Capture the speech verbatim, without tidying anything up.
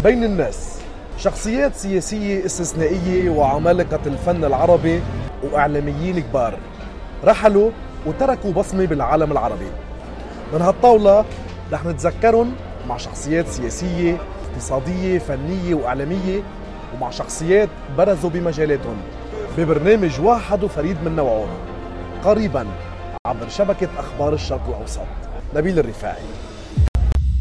بين الناس، شخصيات سياسية استثنائية وعمالقة الفن العربي وإعلاميين كبار رحلوا وتركوا بصمة بالعالم العربي. من هالطاولة رح نتذكرهم مع شخصيات سياسية، اقتصادية، فنية وإعلامية، ومع شخصيات برزوا بمجالاتهم ببرنامج واحد وفريد من نوعه قريبا عبر شبكة أخبار الشرق الأوسط. نبيل الرفاعي.